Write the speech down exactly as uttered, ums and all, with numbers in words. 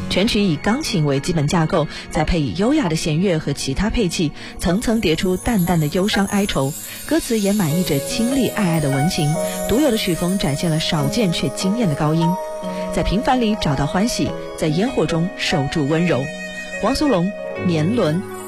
全曲以钢琴为基本架构，再配以优雅的弦乐和其他配器，层层叠出淡淡的忧伤哀愁。歌词也满溢着清丽爱爱的文情，独有的曲风展现了少见却惊艳的高音。在平凡里找到欢喜，在烟火中守住温柔。汪苏泷，年轮。